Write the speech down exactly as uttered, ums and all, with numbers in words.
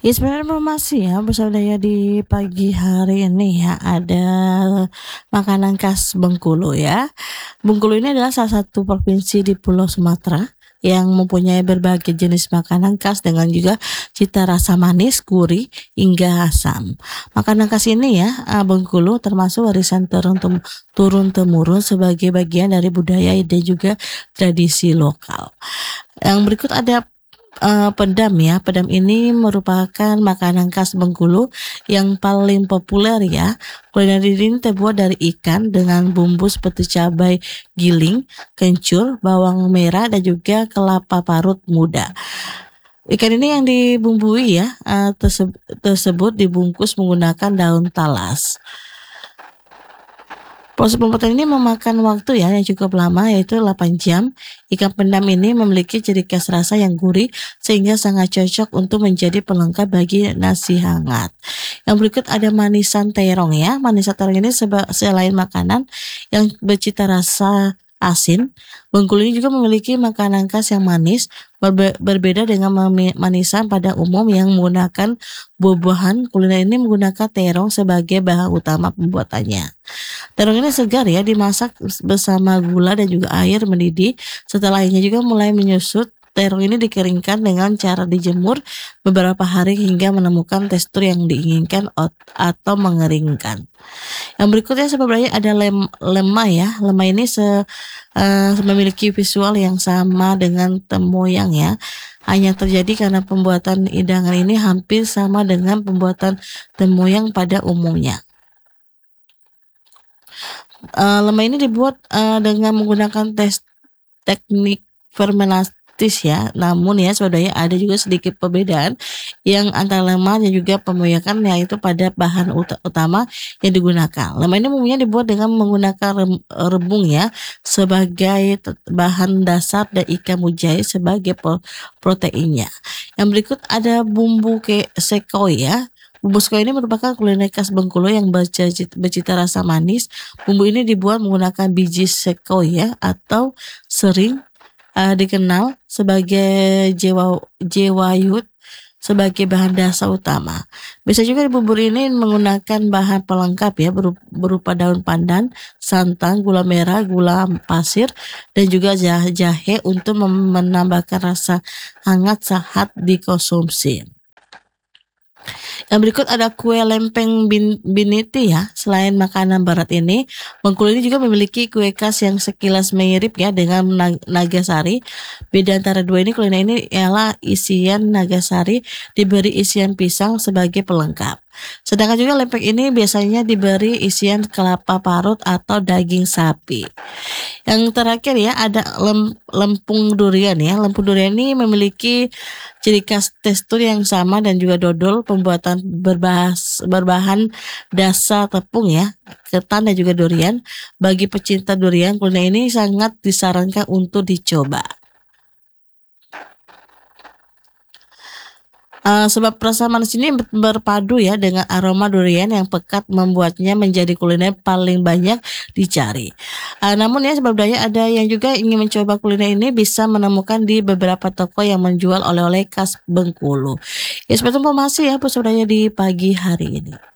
Ya sebenarnya informasi ya bersama saya di pagi hari ini ya ada makanan khas Bengkulu ya. Bengkulu ini adalah salah satu provinsi di Pulau Sumatera yang mempunyai berbagai jenis makanan khas dengan juga cita rasa manis, gurih, hingga asam. Makanan khas ini ya, eh, Bengkulu termasuk warisan turun tem- turun temurun sebagai bagian dari budaya dan juga tradisi lokal. Yang berikut ada Eee, pedam ya, pedam ini merupakan makanan khas Bengkulu yang paling populer ya. Kuliner ini terbuat dari ikan dengan bumbu seperti cabai giling, kencur, bawang merah dan juga kelapa parut muda. Ikan ini yang dibumbui ya, eee, terse tersebut dibungkus menggunakan daun talas. Proses pembuatan ini memakan waktu ya yang cukup lama yaitu delapan jam. Ikan pendam ini memiliki ciri khas rasa yang gurih sehingga sangat cocok untuk menjadi pelengkap bagi nasi hangat. Yang berikut ada manisan terong ya. Manisan terong ini seba- selain makanan yang bercita rasa asin, Bengkulu ini juga memiliki makanan khas yang manis berbe- berbeda dengan mami- manisan pada umum yang menggunakan buah-buahan. Kuliner ini menggunakan terong sebagai bahan utama pembuatannya. Terong ini segar ya, dimasak bersama gula dan juga air mendidih. Setelah airnya juga mulai menyusut, terong ini dikeringkan dengan cara dijemur beberapa hari hingga menemukan tekstur yang diinginkan ot- atau mengeringkan. Yang berikutnya sebenarnya ada lem, lemah ya. Lemah ini se, eh, memiliki visual yang sama dengan temuyang ya. Hanya terjadi karena pembuatan hidangan ini hampir sama dengan pembuatan temuyang pada umumnya. Eee, lemah ini dibuat, eee, dengan menggunakan tes teknik fermentatis ya, namun ya sebenarnya ada juga sedikit perbedaan yang antara lemah dan juga pemoyakan yaitu pada bahan uta utama yang digunakan. Lemah ini umumnya dibuat dengan menggunakan rem rebung ya sebagai tet bahan dasar dan ikan mujair sebagai pro proteinnya. Yang berikut ada bumbu ke sekoi ya. Bumbu sekoi ini merupakan kuliner khas Bengkulu yang bercita bercita rasa manis. Bumbu ini dibuat menggunakan biji sekoi ya atau sering eh, dikenal sebagai jewa jewayut sebagai bahan dasar utama. Bisa juga bubur ini menggunakan bahan pelengkap ya beru- berupa daun pandan, santan, gula merah, gula pasir dan juga jah- jahe untuk mem- menambahkan rasa hangat saat dikonsumsi. Yang berikut ada kue lempeng bin, biniti ya. Selain makanan barat ini, Bengkulu ini juga memiliki kue khas yang sekilas mirip ya dengan nag- Nagasari. Beda antara dua ini kuliner ini ialah isian Nagasari diberi isian pisang sebagai pelengkap. Sedangkan juga lempeng ini biasanya diberi isian kelapa parut atau daging sapi. Yang terakhir ya ada lem- lempung durian ya. Lempung durian ini memiliki ciri khas tekstur yang sama dan juga dodol pembuatan berbahas, berbahan dasar tepung ya, ketan dan juga durian. Bagi pecinta durian, kuliner ini sangat disarankan untuk dicoba. Eee, sebab rasa manis ini ber berpadu ya dengan aroma durian yang pekat membuatnya menjadi kuliner paling banyak dicari. Eee, namun ya sebab daya ada yang juga ingin mencoba kuliner ini bisa menemukan di beberapa toko yang menjual oleh-oleh khas Bengkulu. Ya seperti informasi ya, Puspadanya di pagi hari ini.